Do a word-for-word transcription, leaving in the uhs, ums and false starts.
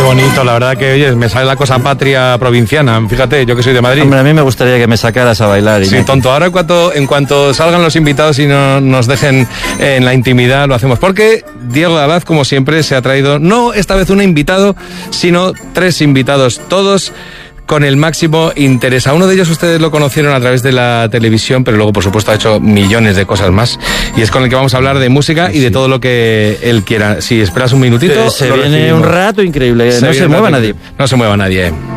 bonito, la verdad que, oye, me sale la cosa patria provinciana, fíjate, yo que soy de Madrid. Hombre, a mí me gustaría que me sacaras a bailar. Sí, tonto, ahora en cuanto, en cuanto salgan los invitados y no, nos dejen en la intimidad, lo hacemos, porque Diego Abad, como siempre, se ha traído, no esta vez un invitado, sino tres invitados, todos con el máximo interés. A uno de ellos ustedes lo conocieron a través de la televisión, pero luego, por supuesto, ha hecho millones de cosas más. Y es con el que vamos a hablar de música y de todo lo que él quiera. Si esperas un minutito... Se viene un rato increíble, no se mueva nadie. No se mueva nadie.